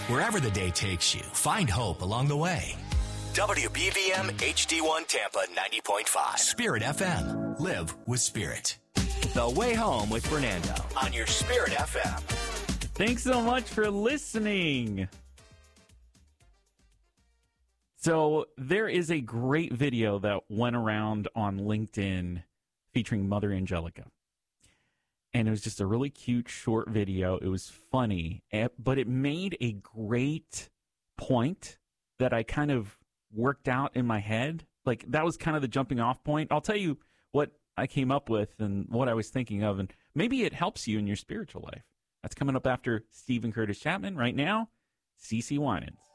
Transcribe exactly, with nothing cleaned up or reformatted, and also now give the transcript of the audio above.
Wherever the day takes you, find hope along the way. W B V M H D one Tampa ninety point five. Spirit F M. Live with Spirit. The Way Home with Fernando on your Spirit F M. Thanks so much for listening. So there is a great video that went around on LinkedIn featuring Mother Angelica. And it was just a really cute short video. It was funny, but it made a great point that I kind of worked out in my head. Like, that was kind of the jumping off point. I'll tell you what I came up with and what I was thinking of, and maybe it helps you in your spiritual life. That's coming up after Stephen Curtis Chapman. Right now, CeCe Winans.